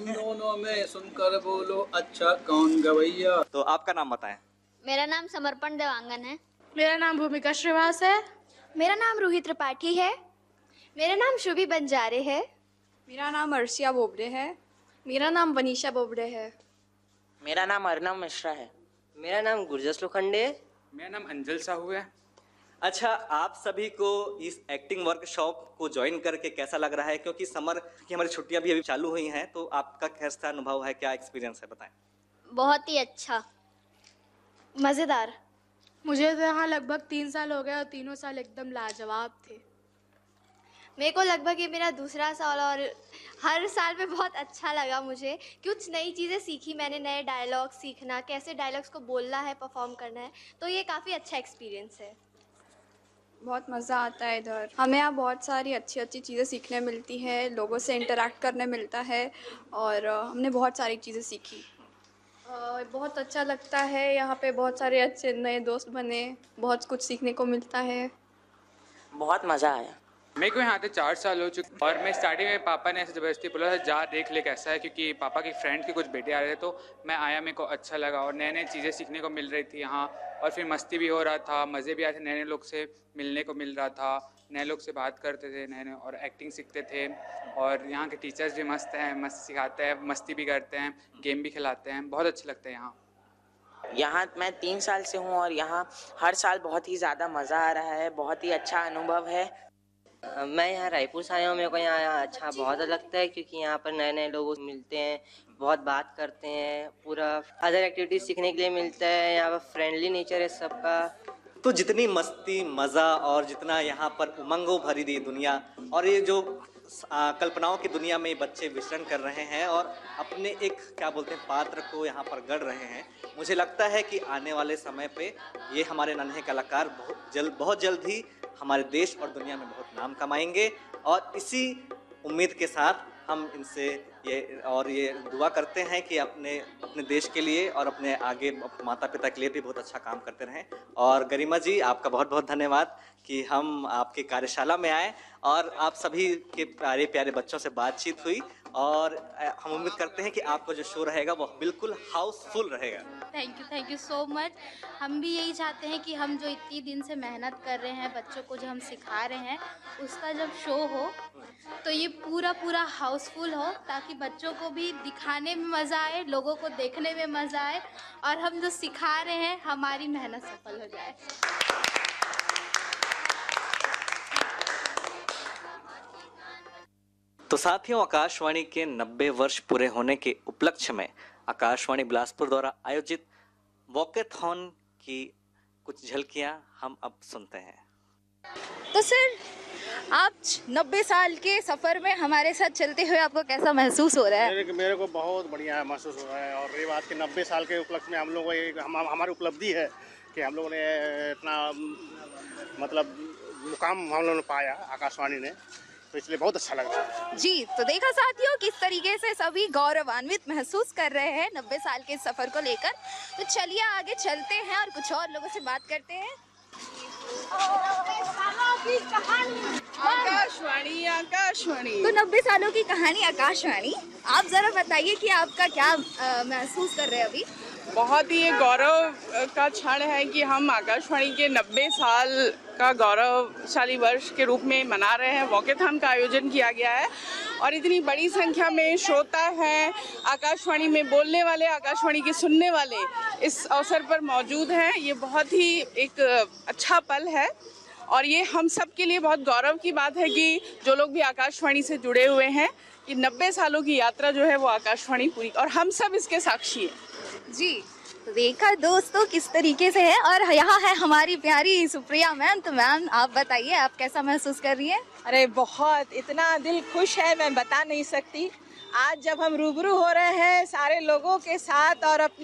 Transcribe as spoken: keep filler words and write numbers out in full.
हम दोनों में सुनकर बोलो अच्छा कौन गवैया। तो आपका नाम बताएं। मेरा नाम समर्पण देवांगन है। मेरा नाम भूमिका श्रीवास है। मेरा नाम रूही त्रिपाठी है। मेरा नाम शुभी बंजारे है। मेरा नाम अर्शिया बोबडे है। मेरा नाम वनीशा बोबडे है। मेरा नाम अर्नव मिश्रा है। मेरा नाम गुरजस लोखंडे। मेरा नाम अंजल साहू है। अच्छा, आप सभी को इस एक्टिंग वर्कशॉप को ज्वाइन करके कैसा लग रहा है? क्योंकि समर की हमारी छुट्टियां भी अभी चालू हुई हैं, तो आपका कैसा अनुभव है, क्या एक्सपीरियंस है, बताएं। बहुत ही अच्छा, मज़ेदार। मुझे तो यहाँ लगभग तीन साल हो गए और तीनों साल एकदम लाजवाब थे। मेरे को लगभग ये मेरा दूसरा साल और हर साल में बहुत अच्छा लगा। मुझे कुछ नई चीज़ें सीखी मैंने, नए डायलॉग सीखना, कैसे डायलॉग्स को बोलना है, परफॉर्म करना है, तो ये काफ़ी अच्छा एक्सपीरियंस है। बहुत मज़ा आता है इधर। हमें यहाँ बहुत सारी अच्छी अच्छी चीज़ें सीखने मिलती है, लोगों से इंटरेक्ट करने मिलता है और हमने बहुत सारी चीज़ें सीखी। बहुत अच्छा लगता है, यहाँ पे बहुत सारे अच्छे नए दोस्त बने, बहुत कुछ सीखने को मिलता है। बहुत मज़ा आया। मेरे को यहाँ आते चार साल हो चुके और मैं स्टार्टिंग में पापा ने ऐसे ज़बरदस्ती बोला था जा देख ले कैसा है, क्योंकि पापा की फ्रेंड के कुछ बेटे आ रहे थे, तो मैं आया, मेरे को अच्छा लगा और नए नए चीज़ें सीखने को मिल रही थी यहाँ, और फिर मस्ती भी हो रहा था, मज़े भी आए थे, नए नए लोग से मिलने को मिल रहा था, नए लोग से बात करते थे, नए नए और एक्टिंग सीखते थे। और यहाँ के टीचर्स भी मस्त हैं, मस्त सिखाते हैं, मस्ती भी करते हैं, गेम भी खिलाते हैं, बहुत अच्छा लगता है यहाँ। यहाँ मैं तीन साल से हूँ और यहाँ हर साल बहुत ही ज़्यादा मज़ा आ रहा है, बहुत ही अच्छा अनुभव है। मैं यहाँ रायपुर से आया हूँ। मेरे को यहाँ अच्छा बहुत लगता है क्योंकि यहाँ पर नए नए लोग मिलते हैं, बहुत बात करते हैं, पूरा अदर एक्टिविटीज सीखने के लिए मिलता है। यहाँ पर फ्रेंडली नेचर है सबका। तो जितनी मस्ती, मज़ा और जितना यहाँ पर उमंगों भरी दी दुनिया, और ये जो आ, कल्पनाओं की दुनिया में बच्चे विचरण कर रहे हैं और अपने एक क्या बोलते हैं पात्र को यहाँ पर गढ़ रहे हैं, मुझे लगता है कि आने वाले समय पे ये हमारे नन्हे कलाकार बहुत जल्द बहुत जल्द ही हमारे देश और दुनिया में बहुत नाम कमाएंगे। और इसी उम्मीद के साथ हम इनसे ये और ये दुआ करते हैं कि अपने अपने देश के लिए और अपने आगे माता पिता के लिए भी बहुत अच्छा काम करते रहें। और गरिमा जी, आपका बहुत बहुत धन्यवाद कि हम आपके कार्यशाला में आए और आप सभी के प्यारे प्यारे बच्चों से बातचीत हुई, और हम उम्मीद करते हैं कि आपका जो शो रहेगा वो बिल्कुल हाउसफुल रहेगा। Thank you thank you so much. हम भी यही चाहते हैं कि हम जो इतनी दिन से मेहनत कर रहे हैं, बच्चों को जो हम सिखा रहे हैं, उसका जब शो हो तो ये पूरा पूरा हाउसफुल हो, ताकि बच्चों को भी दिखाने में मज़ा आए, लोगों को देखने में मज़ा आए, और हम जो सिखा रहे हैं हमारी मेहनत सफल हो जाए। तो साथियों, आकाशवाणी के नब्बे वर्ष पूरे होने के उपलक्ष्य में आकाशवाणी बिलासपुर द्वारा आयोजित वॉकेथॉन की कुछ झलकियां हम अब सुनते हैं। तो सर, आप नब्बे साल के सफ़र में हमारे साथ चलते हुए आपको कैसा महसूस हो रहा है? मेरे, मेरे को बहुत बढ़िया महसूस हो रहा है, और ये बात कि नब्बे साल के उपलक्ष्य में हम लोगों को हम, हमारी उपलब्धि है कि हम लोगों ने इतना मतलब मुकाम हम लोगों ने पाया आकाशवाणी ने, तो इसलिए बहुत अच्छा लग रहा है। जी, तो देखा साथियों किस तरीके से सभी गौरवान्वित महसूस कर रहे हैं नब्बे साल के सफ़र को लेकर। तो चलिए आगे चलते हैं और कुछ और लोगों से बात करते हैं। आकाशवाणी आकाशवाणी तो नब्बे सालों की कहानी आकाशवाणी, आप जरा बताइए कि आपका क्या आ, महसूस कर रहे हैं अभी? बहुत ही गौरव का क्षण है कि हम आकाशवाणी के नब्बे साल का गौरवशाली वर्ष के रूप में मना रहे हैं। वॉकेथॉन का आयोजन किया गया है और इतनी बड़ी संख्या में श्रोता हैं, आकाशवाणी में बोलने वाले, आकाशवाणी के सुनने वाले इस अवसर पर मौजूद हैं। ये बहुत ही एक अच्छा पल है और ये हम सब के लिए बहुत गौरव की बात है कि जो लोग भी आकाशवाणी से जुड़े हुए हैं, कि नब्बे सालों की यात्रा जो है वो आकाशवाणी पूरी, और हम सब इसके साक्षी हैं। जी, तो देखा दोस्तों किस तरीके से है। और यहाँ है हमारी प्यारी सुप्रिया मैम। तो मैम आप बताइए, आप कैसा महसूस कर रही हैं? अरे बहुत, इतना दिल खुश है, मैं बता नहीं सकती। आज जब हम रूबरू हो रहे हैं सारे लोगों के साथ और अपने